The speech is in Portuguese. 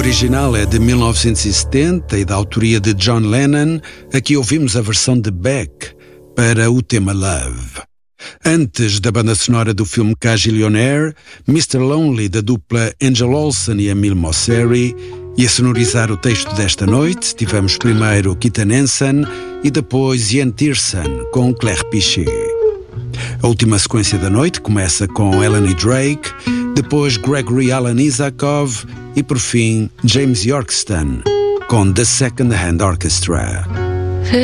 original é de 1970 e da autoria de John Lennon. Aqui ouvimos a versão de Beck para o tema Love. Antes da banda sonora do filme Cagillionaire, Mr. Lonely da dupla Angel Olsen e Emile Mosseri, e a sonorizar o texto desta noite tivemos primeiro Keaton Hansen e depois Ian Tiersen com Claire Pichet. A última sequência da noite começa com Eleni Drake, depois Gregory Alan Isakov e por fim James Yorkston com The Second Hand Orchestra.